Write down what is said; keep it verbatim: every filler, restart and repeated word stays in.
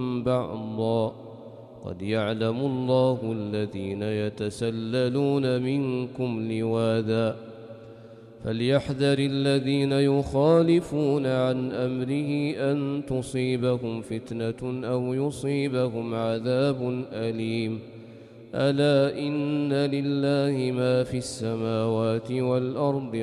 بعضا قد يعلم الله الذين يتسللون منكم لواذا فليحذر الذين يخالفون عن أمره أن تصيبهم فتنة أو يصيبهم عذاب أليم ألا إن لله ما في السماوات والأرض